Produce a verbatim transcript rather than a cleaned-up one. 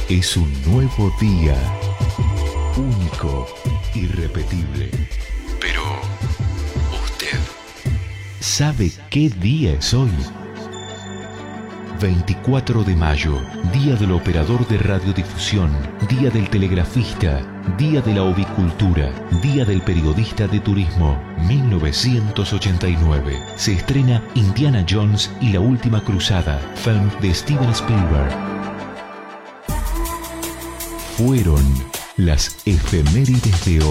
Es un nuevo día, único, irrepetible. Pero, ¿usted sabe qué día es hoy? veinticuatro de mayo, Día del Operador de Radiodifusión, Día del Telegrafista, Día de la Ovicultura, Día del Periodista de Turismo. mil novecientos ochenta y nueve. Se estrena Indiana Jones y la Última Cruzada, film de Steven Spielberg. Fueron las efemérides de hoy.